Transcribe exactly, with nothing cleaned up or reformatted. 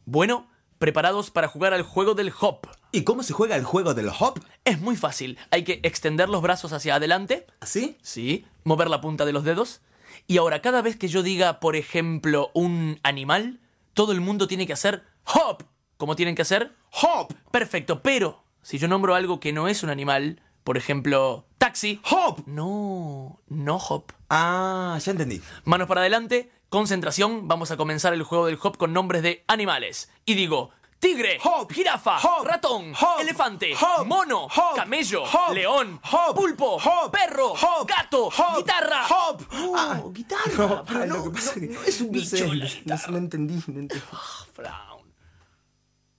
Bueno, preparados para jugar al juego del hop. ¿Y cómo se juega el juego del hop? Es muy fácil. Hay que extender los brazos hacia adelante. ¿Así? Sí. Mover la punta de los dedos. Y ahora, cada vez que yo diga, por ejemplo, un animal, todo el mundo tiene que hacer hop. ¿Cómo tienen que hacer? Hop. Perfecto, pero si yo nombro algo que no es un animal, por ejemplo, taxi. Hop. No, no hop. Ah, ya entendí. Manos para adelante, concentración. Vamos a comenzar el juego del hop con nombres de animales. Y digo, tigre, hop, jirafa, hop, ratón, hop, elefante, hop, mono, hop, camello, hop, león, hop, pulpo, hop, perro, hop, gato, hop, guitarra. hop. No, Ah, guitarra. No, pero ah, no, lo que pasa no, es que no es un no bicho sé, la no, guitarra. no entendí, no entendí. Fra-